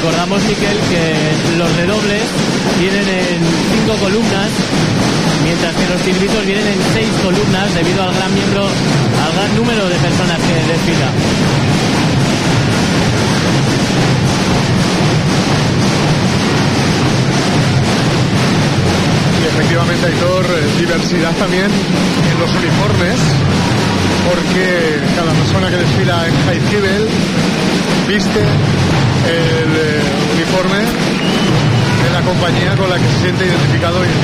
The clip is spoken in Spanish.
Recordamos, Miquel, que los redobles vienen en 5 columnas, mientras que los silbitos vienen en 6 columnas debido al gran número de personas que desfila. Y efectivamente, Aitor, diversidad también en los uniformes, porque cada persona que desfila en Jaizkibel viste el uniforme de la compañía con la que se siente identificado